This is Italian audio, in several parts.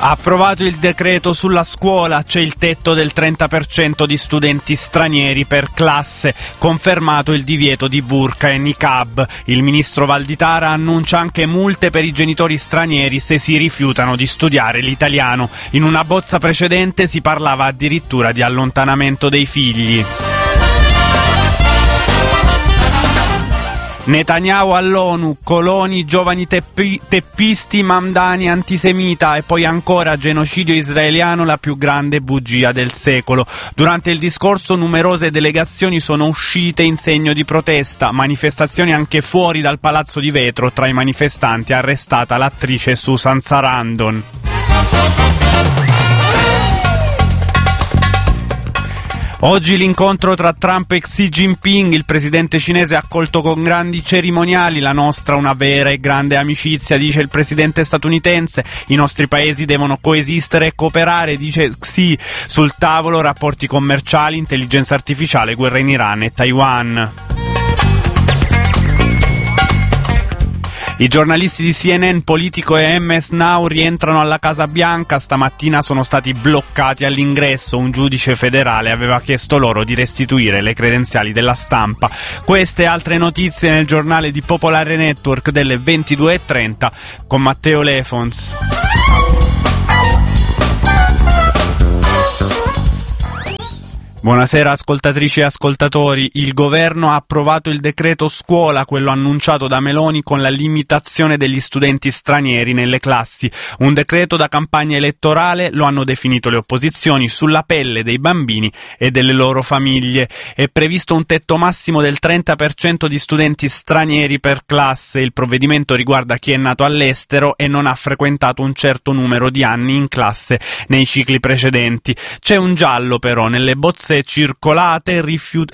Approvato il decreto sulla scuola, c'è il tetto del 30% di studenti stranieri per classe, confermato il divieto di burqa e niqab. Il ministro Valditara annuncia anche multe per i genitori stranieri se si rifiutano di studiare l'italiano. In una bozza precedente si parlava addirittura di allontanamento dei figli. Netanyahu all'ONU, coloni, giovani teppisti, Mamdani antisemita e poi ancora genocidio israeliano, la più grande bugia del secolo. Durante il discorso numerose delegazioni sono uscite in segno di protesta, manifestazioni anche fuori dal Palazzo di Vetro, tra i manifestanti arrestata l'attrice Susan Sarandon. Oggi l'incontro tra Trump e Xi Jinping, il presidente cinese ha accolto con grandi cerimoniali, la nostra una vera e grande amicizia, dice il presidente statunitense, i nostri paesi devono coesistere e cooperare, dice Xi, sul tavolo rapporti commerciali, intelligenza artificiale, guerra in Iran e Taiwan. I giornalisti di CNN, Politico e MS Now rientrano alla Casa Bianca. Stamattina sono stati bloccati all'ingresso. Un giudice federale aveva chiesto loro di restituire le credenziali della stampa. Queste e altre notizie nel giornale di Popolare Network delle 22:30 con Matteo Lefons. Buonasera ascoltatrici e ascoltatori. Il governo ha approvato il decreto scuola, quello annunciato da Meloni, con la limitazione degli studenti stranieri nelle classi. Un decreto da campagna elettorale, lo hanno definito le opposizioni, sulla pelle dei bambini e delle loro famiglie. È previsto un tetto massimo del 30% di studenti stranieri per classe. Il provvedimento riguarda chi è nato all'estero e non ha frequentato un certo numero di anni in classe nei cicli precedenti. C'è un giallo però nelle bozze circolate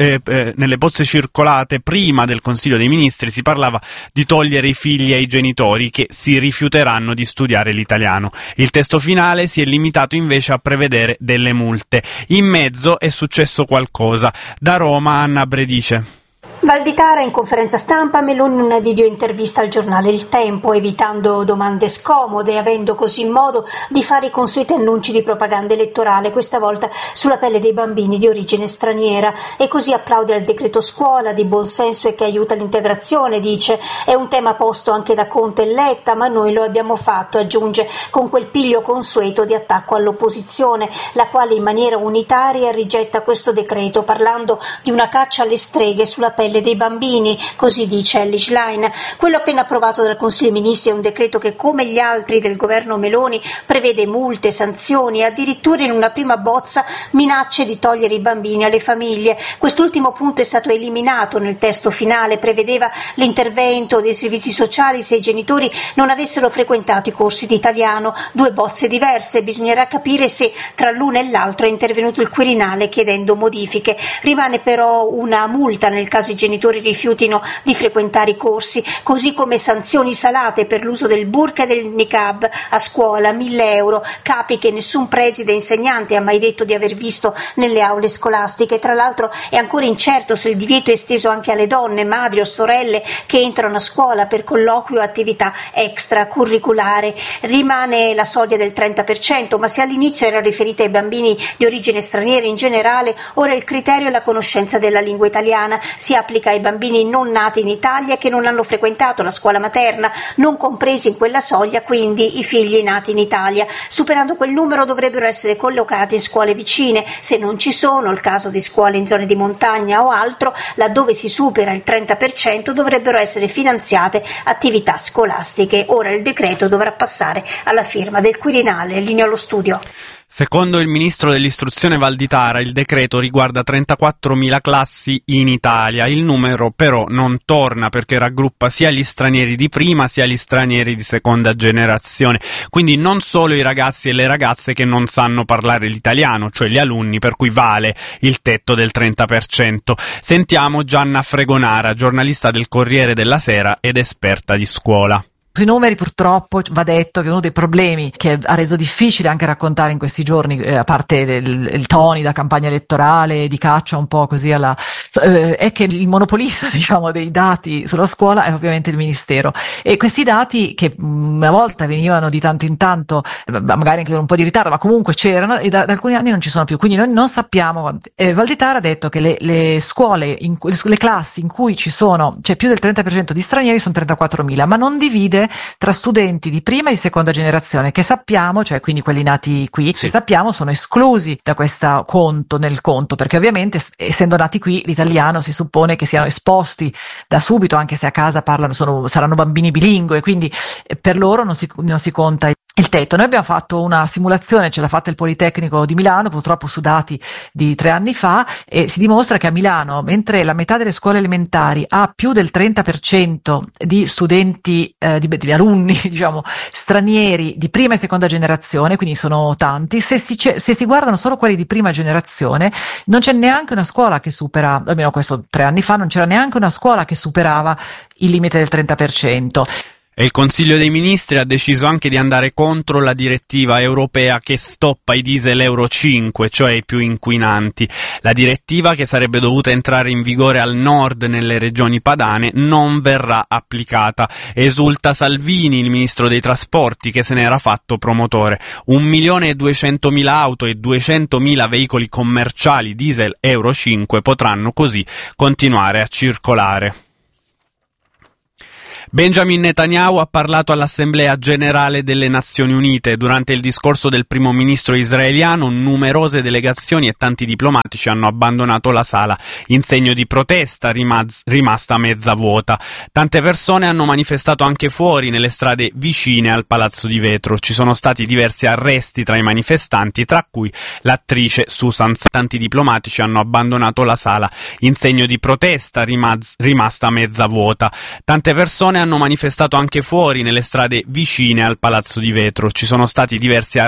prima del Consiglio dei Ministri si parlava di togliere i figli ai genitori che si rifiuteranno di studiare l'italiano. Il testo finale si è limitato invece a prevedere delle multe. In mezzo è successo qualcosa. Da Roma, Anna Bredice. Valditara in conferenza stampa, Meloni in una videointervista al giornale Il Tempo, evitando domande scomode e avendo così modo di fare i consueti annunci di propaganda elettorale, questa volta sulla pelle dei bambini di origine straniera, e così applaude al decreto scuola di buon senso e che aiuta l'integrazione, dice. È un tema posto anche da Conte e Letta, ma noi lo abbiamo fatto, aggiunge, con quel piglio consueto di attacco all'opposizione, la quale in maniera unitaria rigetta questo decreto, parlando di una caccia alle streghe sulla pelle dei bambini, così dice Elly Schlein. Quello appena approvato dal Consiglio dei Ministri è un decreto che, come gli altri del governo Meloni, prevede multe, sanzioni e addirittura in una prima bozza minacce di togliere i bambini alle famiglie. Quest'ultimo punto è stato eliminato nel testo finale, prevedeva l'intervento dei servizi sociali se i genitori non avessero frequentato i corsi di italiano. Due bozze diverse, bisognerà capire se tra l'una e l'altra è intervenuto il Quirinale chiedendo modifiche. Rimane però una multa nel caso i genitori rifiutino di frequentare i corsi, così come sanzioni salate per l'uso del burqa e del niqab a scuola, 1.000 euro, capi che nessun preside e insegnante ha mai detto di aver visto nelle aule scolastiche. Tra l'altro è ancora incerto se il divieto è esteso anche alle donne, madri o sorelle che entrano a scuola per colloqui o attività extracurriculare. Rimane la soglia del 30%, ma se all'inizio era riferita ai bambini di origine straniera in generale, ora il criterio è la conoscenza della lingua italiana. Si applica ai bambini non nati in Italia e che non hanno frequentato la scuola materna, non compresi in quella soglia quindi i figli nati in Italia. Superando quel numero dovrebbero essere collocati in scuole vicine, se non ci sono, il caso di scuole in zone di montagna o altro, laddove si supera il 30% dovrebbero essere finanziate attività scolastiche. Ora il decreto dovrà passare alla firma del Quirinale. Linea allo studio. Secondo il ministro dell'istruzione Valditara, il decreto riguarda 34.000 classi in Italia. Il numero però non torna perché raggruppa sia gli stranieri di prima sia gli stranieri di seconda generazione. Quindi non solo i ragazzi e le ragazze che non sanno parlare l'italiano, cioè gli alunni per cui vale il tetto del 30%. Sentiamo Gianna Fregonara, giornalista del Corriere della Sera ed esperta di scuola. Sui numeri purtroppo va detto che uno dei problemi che ha reso difficile anche raccontare in questi giorni, a parte il toni da campagna elettorale, di caccia un po' così è che il monopolista, diciamo, dei dati sulla scuola è ovviamente il Ministero, e questi dati che una volta venivano di tanto in tanto, magari anche con un po' di ritardo, ma comunque c'erano, e da alcuni anni non ci sono più, quindi noi non sappiamo. Valditara ha detto che le scuole, le classi in cui c'è più del 30% di stranieri sono 34.000, ma non divide tra studenti di prima e di seconda generazione, che sappiamo, cioè quindi quelli nati qui, sì, che sappiamo sono esclusi da questo nel conto, perché ovviamente essendo nati qui l'italiano si suppone che siano esposti da subito, anche se a casa saranno bambini bilingue, quindi per loro non si conta il tetto. Noi abbiamo fatto una simulazione, ce l'ha fatta il Politecnico di Milano, purtroppo su dati di 3 anni fa, e si dimostra che a Milano, mentre la metà delle scuole elementari ha più del 30% di studenti, di alunni, diciamo, stranieri di prima e seconda generazione, quindi sono tanti, se si guardano solo quelli di prima generazione, non c'è neanche una scuola che supera, almeno questo 3 anni fa, non c'era neanche una scuola che superava il limite del 30%. E il Consiglio dei Ministri ha deciso anche di andare contro la direttiva europea che stoppa i diesel Euro 5, cioè i più inquinanti. La direttiva, che sarebbe dovuta entrare in vigore al nord nelle regioni padane, non verrà applicata. Esulta Salvini, il ministro dei trasporti, che se ne era fatto promotore. 1.200.000 auto e 200.000 veicoli commerciali diesel Euro 5 potranno così continuare a circolare. Benjamin Netanyahu ha parlato all'Assemblea Generale delle Nazioni Unite. Durante il discorso del primo ministro israeliano, numerose delegazioni e tanti diplomatici hanno abbandonato la sala in segno di protesta rimasta mezza vuota. Tante persone hanno manifestato anche fuori, nelle strade vicine al Palazzo di Vetro. Ci sono stati diversi arresti tra i manifestanti, tra cui l'attrice Susan. Tanti diplomatici hanno abbandonato la sala in segno di protesta rimasta mezza vuota. Tante persone hanno manifestato anche fuori, nelle strade vicine al Palazzo di Vetro. Ci sono stati diversi